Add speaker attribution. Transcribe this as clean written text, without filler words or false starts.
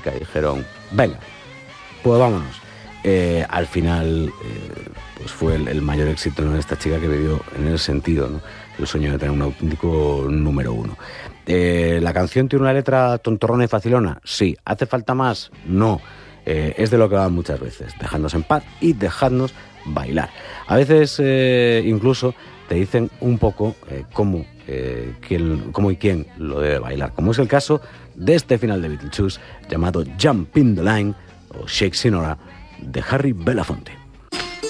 Speaker 1: chica y dijeron, venga, pues vámonos. Al final pues fue el mayor éxito, ¿no?, de esta chica, que vivió en ese sentido, ¿no?, el sueño de tener un auténtico número uno. ¿La canción tiene una letra tontorrona y facilona? Sí. ¿Hace falta más? No. Es de lo que van muchas veces, dejadnos en paz y dejadnos bailar. A veces incluso te dicen un poco cómo y quién lo debe bailar, como es el caso de este final de Beetlejuice llamado Jump in the Line o Shake Sinora de Harry Belafonte.